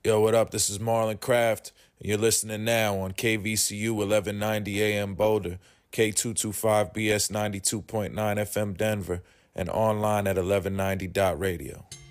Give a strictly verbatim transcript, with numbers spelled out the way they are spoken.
Yo, what up? This is Marlon Craft, and you're listening now on K V C U eleven ninety A M Boulder, K two twenty-five B S ninety-two point nine F M Denver, and online at eleven ninety dot radio.